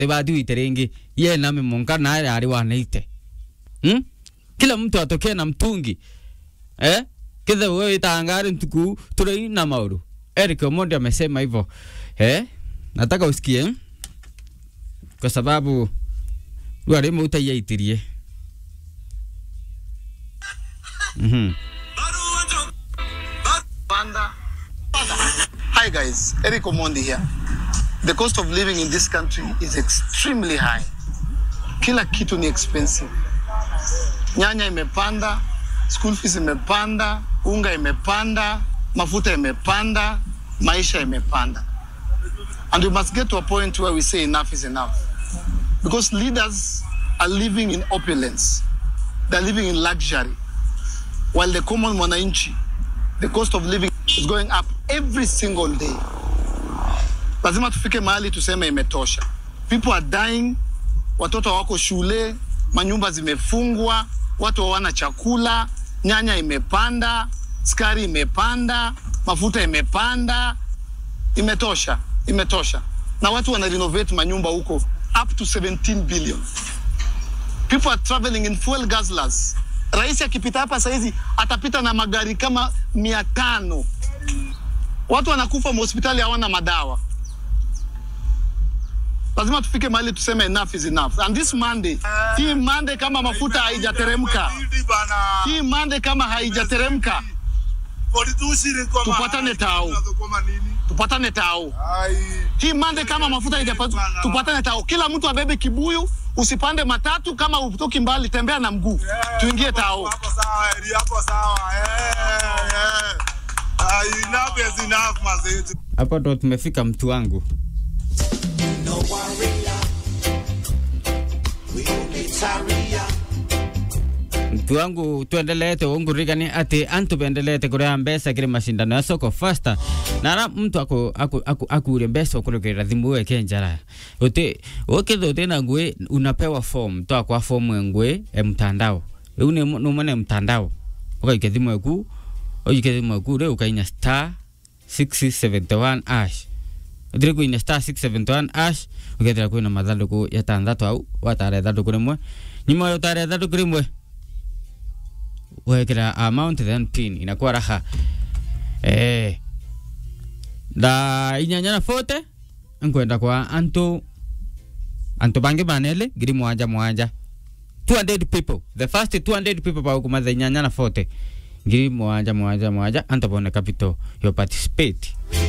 tebadi iterengi ye nami monka na ari wanaite kila mtu atokee na mtungi kidha wewe itangari ntuku turei na mauru Eric Omondi amesema hivyo nataka usikie kwa sababu wale utayaitirie Hi guys, Eric Omondi here. The cost of living in this country is extremely high. Kila kitu ni expensive. Nyanya imepanda, school fees imepanda, unga imepanda, mafuta imepanda, maisha imepanda. And we must get to a point where we say enough is enough. Because leaders are living in opulence. They're living in luxury. While the common mwananchi, the cost of living is going up every single day. Lazima tufike mahali tuseme imetosha. People are dying, watoto wako shule, manyumba zimefungwa, watu hawana chakula, nyanya imepanda, sukari imepanda, mafuta imepanda, imetosha. Na watu wana renovate manyumba huko up to 17 billion. People are traveling in fuel guzzlers. Rais akipita hapa saizi atapita na magari kama 500. Watu wanakufa hospitali hawana madawa. Lazima tufike mahali tuseme enough is enough. And this Monday, hii Monday kama mafuta haijateremka. Hii Monday kama haijateremka. Tupatane tao. Hii Monday kama mafuta haijateremka. Tupatane tao. Kila mtu abebe kibuyu, usipande matatu kama utoki mbali, tembea na mguu. Tuingie tao. Hapo sawa. Enough is enough mazee. Hapo ndo tumefika mtu wangu. Mtu wangu tuendelee ungurigani ati antu bendelete kurea mbesa kiri mashindano ya soko faster. Nara mtu aku mbesa kurekera thimu weke njara. Oke na ngwe unapewa form. Toa kwa form ngwe mtandao. Une numane mtandao. Ukaike thimu eku. Oike thimu eku re ukainya star 671 ash. Ndire kuinya star 671 ash. Ukethira kuina mathanduku ya tandatu au watare thanduku rimwe. Nyuma yo tare thanduku rimwe. Wekera amount then pin inakuwa raha. Da inyanya fote nkwenda kwa anto bange banele giri mwanja 200 people. The first 200 people pa kumaza inyanya fote giri mwanja anto bona capital you participate.